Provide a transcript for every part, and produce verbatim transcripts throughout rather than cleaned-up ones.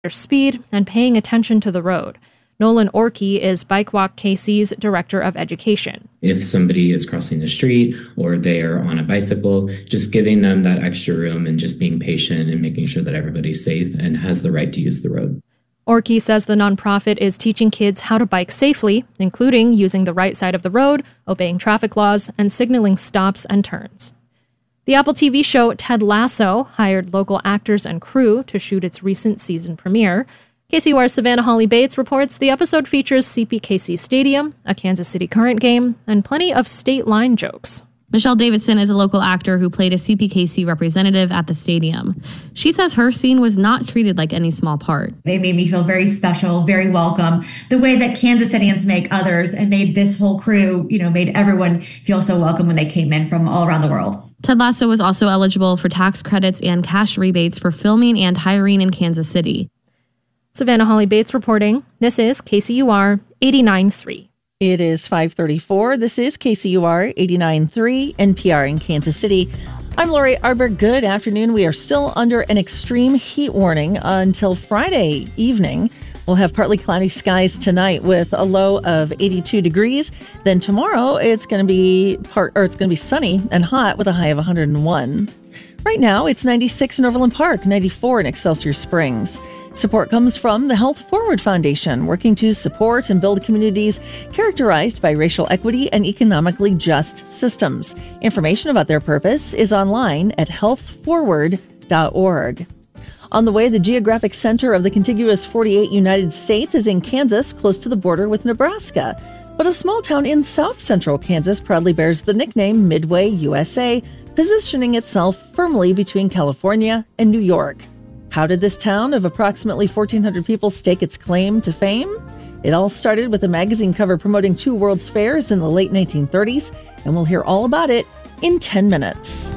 their speed and paying attention to the road. Nolan Orkey is Bike Walk K C's Director of Education. If somebody is crossing the street or they are on a bicycle, just giving them that extra room and just being patient and making sure that everybody's safe and has the right to use the road. Orkey says the nonprofit is teaching kids how to bike safely, including using the right side of the road, obeying traffic laws, and signaling stops and turns. The Apple T V show Ted Lasso hired local actors and crew to shoot its recent season premiere. K C U R's Savannah Holly Bates reports the episode features C P K C Stadium, a Kansas City Current game, and plenty of state line jokes. Michelle Davidson is a local actor who played a C P K C representative at the stadium. She says her scene was not treated like any small part. They made me feel very special, very welcome. The way that Kansas Cityans make others and made this whole crew, you know, made everyone feel so welcome when they came in from all around the world. Ted Lasso was also eligible for tax credits and cash rebates for filming and hiring in Kansas City. Savannah Holly Bates reporting. This is K C U R eighty-nine point three. It is five thirty-four. This is K C U R eighty-nine point three, N P R in Kansas City. I'm Lori Arbor. Good afternoon. We are still under an extreme heat warning until Friday evening. We'll have partly cloudy skies tonight with a low of eighty-two degrees. Then tomorrow it's going to be part or it's going to be sunny and hot with a high of one hundred one. Right now it's ninety-six in Overland Park, ninety-four in Excelsior Springs. Support comes from the Health Forward Foundation, working to support and build communities characterized by racial equity and economically just systems. Information about their purpose is online at health forward dot org. On the way, the geographic center of the contiguous forty-eight United States is in Kansas, close to the border with Nebraska. But a small town in south central Kansas proudly bears the nickname Midway, U S A, positioning itself firmly between California and New York. How did this town of approximately fourteen hundred people stake its claim to fame? It all started with a magazine cover promoting two World's Fairs in the late nineteen thirties, and we'll hear all about it in ten minutes.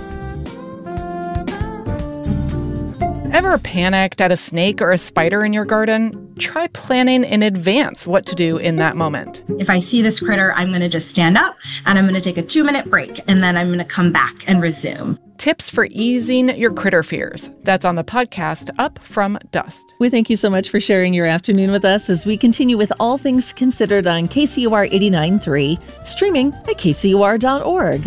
Ever panicked at a snake or a spider in your garden? Try planning in advance what to do in that moment. If I see this critter, I'm going to just stand up and I'm going to take a two-minute break, and then I'm going to come back and resume. Tips for easing your critter fears. That's on the podcast Up From Dust. We thank you so much for sharing your afternoon with us as we continue with All Things Considered on K C U R eighty-nine point three, streaming at K C U R dot org.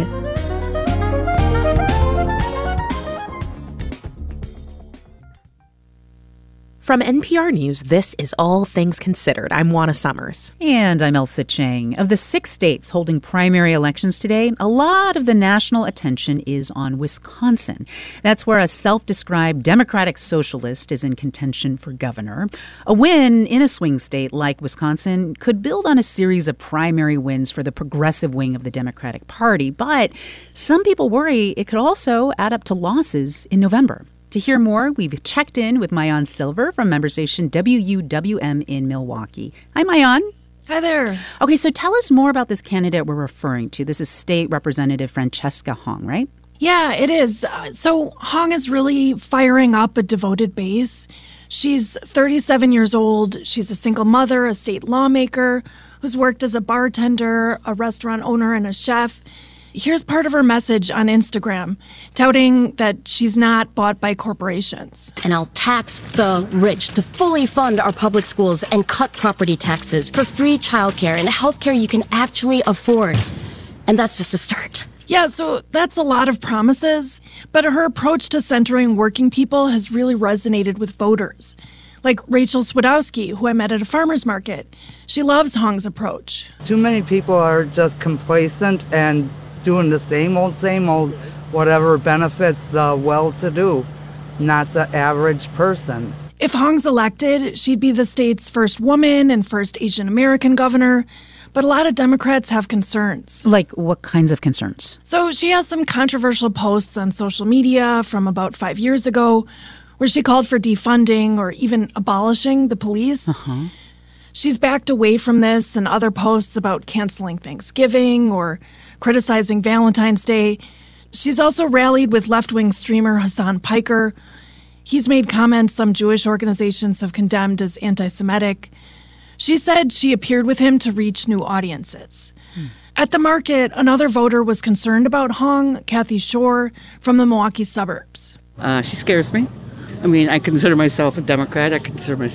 From N P R News, this is All Things Considered. I'm Juana Summers. And I'm Elsa Chang. Of the six states holding primary elections today, a lot of the national attention is on Wisconsin. That's where a self-described Democratic socialist is in contention for governor. A win in a swing state like Wisconsin could build on a series of primary wins for the progressive wing of the Democratic Party. But some people worry it could also add up to losses in November. To hear more, we've checked in with Maayan Silver from member station W U W M in Milwaukee. Hi, Maayan. Hi there. Okay, so tell us more about this candidate we're referring to. This is State Representative Francesca Hong, right? Yeah, it is. Uh, so Hong is really firing up a devoted base. She's thirty-seven years old. She's a single mother, a state lawmaker who's worked as a bartender, a restaurant owner, and a chef. Here's part of her message on Instagram, touting that she's not bought by corporations. And I'll tax the rich to fully fund our public schools and cut property taxes for free childcare and healthcare you can actually afford. And that's just a start. Yeah, so that's a lot of promises, but her approach to centering working people has really resonated with voters. Like Rachel Swidowski, who I met at a farmer's market. She loves Hong's approach. Too many people are just complacent and doing the same old, same old, whatever benefits the well-to-do, not the average person. If Hong's elected, she'd be the state's first woman and first Asian American governor. But a lot of Democrats have concerns. Like what kinds of concerns? So she has some controversial posts on social media from about five years ago where she called for defunding or even abolishing the police. Uh-huh. She's backed away from this and other posts about canceling Thanksgiving or criticizing Valentine's Day. She's also rallied with left-wing streamer Hassan Piker. He's made comments some Jewish organizations have condemned as anti-Semitic. She said she appeared with him to reach new audiences. Hmm. At the market, another voter was concerned about Hong, Kathy Shore, from the Milwaukee suburbs. Uh, she scares me. I mean, I consider myself a Democrat. I consider myself